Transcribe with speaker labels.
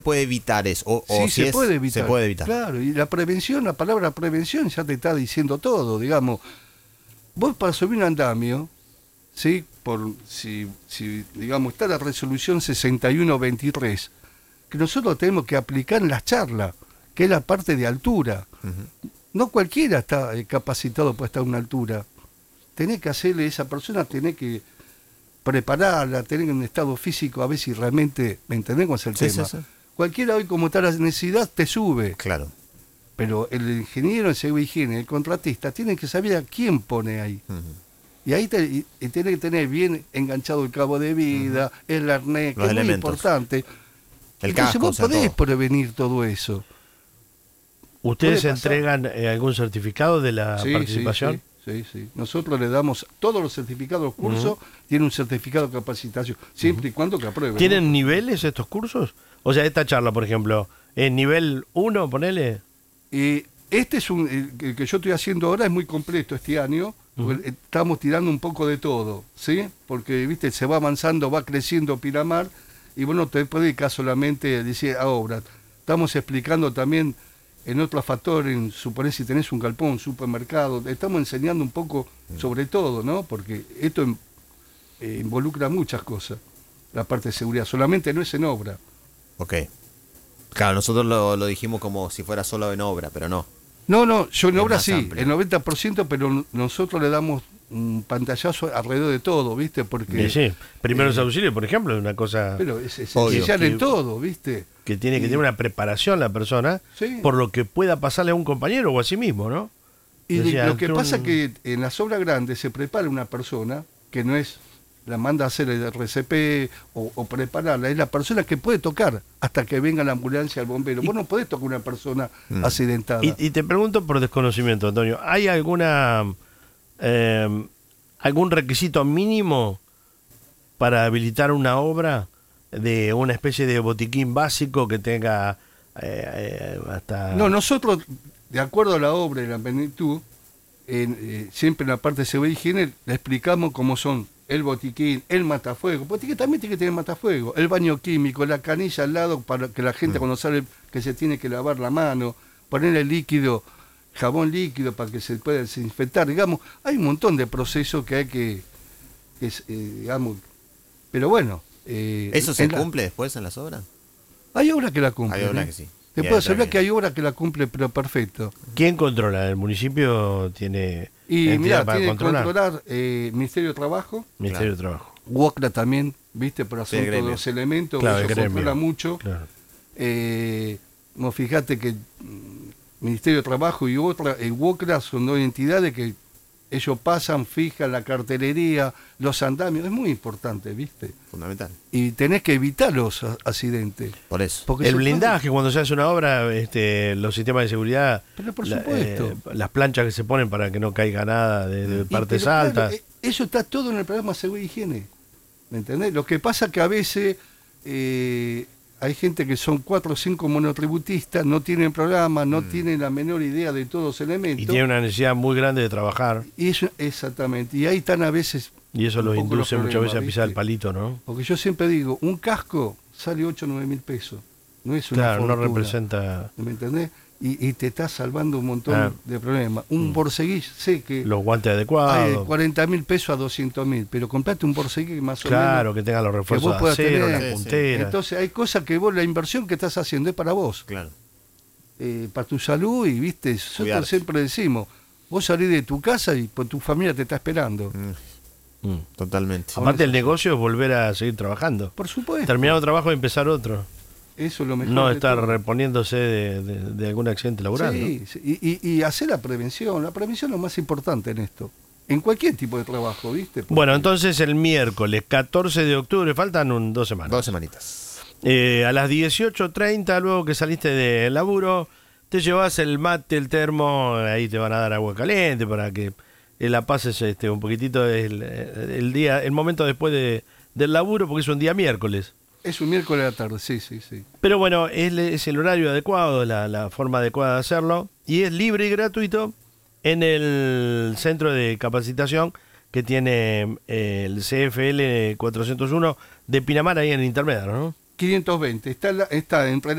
Speaker 1: puede evitar eso.
Speaker 2: Sí,
Speaker 1: si
Speaker 2: se puede evitar.
Speaker 1: Se puede evitar.
Speaker 2: Claro, y la prevención, la palabra prevención ya te está diciendo todo, digamos. Vos para subir un andamio, ¿sí? Si digamos, está la resolución 6123, que nosotros tenemos que aplicar en las charlas, que es la parte de altura. No cualquiera está capacitado para estar a una altura. Tenés que hacerle a esa persona, tenés que prepararla, tener un estado físico a ver si realmente, ¿me entendés cuál es el tema?
Speaker 1: Sí.
Speaker 2: Cualquiera hoy como está la necesidad te sube.
Speaker 1: Claro.
Speaker 2: Pero el ingeniero en seguridad y higiene, el contratista, tiene que saber a quién pone ahí. Y ahí tiene que tener bien enganchado el cabo de vida, el arnés, que es muy importante.
Speaker 1: El
Speaker 2: Entonces
Speaker 1: casco,
Speaker 2: vos podés
Speaker 1: todo.
Speaker 2: prevenir todo eso.
Speaker 3: ¿Ustedes entregan algún certificado de la participación?
Speaker 2: Sí. Nosotros le damos todos los certificados, los cursos, tienen un certificado de capacitación, siempre y cuando que aprueben.
Speaker 3: ¿Tienen
Speaker 2: ¿no?
Speaker 3: niveles estos cursos? O sea, esta charla, por ejemplo, ¿en nivel 1, ponele?
Speaker 2: Este es el que yo estoy haciendo ahora, es muy completo este año. Estamos tirando un poco de todo, ¿sí? Porque, viste, se va avanzando, va creciendo Pinamar, y bueno, te puede dedicar solamente a decir a obras. Estamos explicando también en otros factores, suponer si tenés un galpón, un supermercado, estamos enseñando un poco sobre todo, ¿no? Porque esto involucra muchas cosas, la parte de seguridad, solamente no es en obra.
Speaker 1: Ok. Claro, nosotros lo dijimos como si fuera solo en obra, pero no.
Speaker 2: No, yo en
Speaker 1: Es
Speaker 2: obra
Speaker 1: más
Speaker 2: sí,
Speaker 1: amplio.
Speaker 2: el 90%, pero nosotros le damos un pantallazo alrededor de todo, ¿viste? Porque
Speaker 3: Sí. Primeros auxilios, por ejemplo, es una cosa
Speaker 2: pero es
Speaker 1: obvio.
Speaker 2: esencial en todo, ¿viste?
Speaker 3: que tiene que tener una preparación la persona
Speaker 2: Sí.
Speaker 3: por lo que pueda pasarle a un compañero o a sí mismo, ¿no?
Speaker 2: Y
Speaker 3: Decía,
Speaker 2: lo que
Speaker 3: ante
Speaker 2: pasa
Speaker 3: un-
Speaker 2: es que en las obras grandes se prepara una persona que no es, la manda a hacer el RCP o prepararla, es la persona que puede tocar hasta que venga la ambulancia, el bombero. Vos no podés tocar una persona accidentada.
Speaker 3: Y te pregunto por desconocimiento, Antonio, ¿hay algún requisito mínimo para habilitar una obra de una especie de botiquín básico que tenga hasta...
Speaker 2: No, nosotros, de acuerdo a la obra y la magnitud, siempre en la parte de seguridad y higiene le explicamos cómo son el botiquín, el matafuego. El botiquín también tiene que tener matafuego, el baño químico, la canilla al lado para que la gente cuando sale que se tiene que lavar la mano, ponerle líquido, jabón líquido para que se pueda desinfectar. Digamos, hay un montón de procesos que hay que digamos, pero bueno.
Speaker 1: ¿Eso se cumple después en las obras?
Speaker 2: Hay obras que la cumplen.
Speaker 1: Hay obras que sí.
Speaker 2: Te puedo asegurar que hay obras que la cumplen, pero perfecto.
Speaker 3: ¿Quién controla? ¿El municipio tiene
Speaker 2: Y
Speaker 3: entidad
Speaker 2: mira,
Speaker 3: para
Speaker 2: tiene que
Speaker 3: controlar?
Speaker 2: controlar Ministerio de Trabajo,
Speaker 3: Ministerio de Trabajo.
Speaker 2: UOCRA también, viste, por
Speaker 1: Sí, el
Speaker 2: asunto de
Speaker 1: gremio.
Speaker 2: los elementos,
Speaker 3: Claro,
Speaker 2: eso
Speaker 3: el gremio.
Speaker 2: controla mucho.
Speaker 3: Claro.
Speaker 2: No, fíjate que Ministerio de Trabajo y UOCRA son dos entidades que ellos pasan, fijan la cartelería, los andamios, es muy importante, viste.
Speaker 1: Fundamental.
Speaker 2: Y tenés que evitar los accidentes.
Speaker 1: Por eso.
Speaker 2: Porque
Speaker 3: El
Speaker 2: se
Speaker 3: blindaje, cuando se hace una obra, los sistemas de seguridad,
Speaker 2: Pero por supuesto.
Speaker 3: las planchas que se ponen para que no caiga nada de partes
Speaker 2: pero,
Speaker 3: altas.
Speaker 2: claro, eso está todo en el programa de seguridad y higiene. ¿Me entendés? Lo que pasa es que a veces hay gente que son 4 o 5 monotributistas, no tienen programa, no tienen la menor idea de todos los elementos.
Speaker 3: Y tiene una necesidad muy grande de trabajar.
Speaker 2: Y eso, exactamente. Y ahí están a veces.
Speaker 3: Y eso
Speaker 2: un
Speaker 3: los
Speaker 2: poco
Speaker 3: induce
Speaker 2: los
Speaker 3: muchas veces a
Speaker 2: problemas,
Speaker 3: pisar el
Speaker 2: ¿viste?
Speaker 3: palito, ¿no?
Speaker 2: Porque yo siempre digo, un casco sale 8 o 9 mil pesos. No es una
Speaker 3: Claro, no
Speaker 2: fortuna,
Speaker 3: representa
Speaker 2: ¿me entendés? Y te está salvando un montón de problemas. Un borceguí, sé que
Speaker 3: los guantes
Speaker 2: hay de
Speaker 3: adecuados.
Speaker 2: 40 mil pesos a 200 mil, pero comprate un borceguí más o menos.
Speaker 3: Claro, que tenga los refuerzos
Speaker 2: vos
Speaker 3: de
Speaker 2: puedas
Speaker 3: acero,
Speaker 2: tener.
Speaker 3: las
Speaker 1: Sí, sí.
Speaker 3: punteras.
Speaker 2: Entonces hay cosas que vos, la inversión que estás haciendo es para vos,
Speaker 1: Claro.
Speaker 2: para tu salud y, viste, nosotros
Speaker 1: Cuidarte.
Speaker 2: siempre decimos, vos salís de tu casa y pues, tu familia te está esperando.
Speaker 1: Totalmente.
Speaker 3: Aparte el negocio es volver a seguir trabajando.
Speaker 2: Por supuesto.
Speaker 3: Terminar un trabajo y empezar otro.
Speaker 2: Eso es lo mejor.
Speaker 3: No
Speaker 2: de
Speaker 3: estar
Speaker 2: todo.
Speaker 3: reponiéndose de algún accidente laboral. ¿no?
Speaker 2: Sí, sí, y hacer la prevención. La prevención es lo más importante en esto. En cualquier tipo de trabajo, ¿viste? Porque
Speaker 3: Bueno, entonces el miércoles 14 de octubre, faltan 2 semanas.
Speaker 1: 2 semanitas.
Speaker 3: A las 18:30, luego que saliste del laburo, te llevas el mate, el termo, ahí te van a dar agua caliente para que la pases un poquitito el día, el momento después del laburo, porque es un día miércoles.
Speaker 2: Es un miércoles a la tarde, sí.
Speaker 3: Pero bueno, es el horario adecuado, la forma adecuada de hacerlo, y es libre y gratuito en el centro de capacitación que tiene el CFL 401 de Pinamar, ahí en Intermedio, ¿no?
Speaker 2: 520. Está entre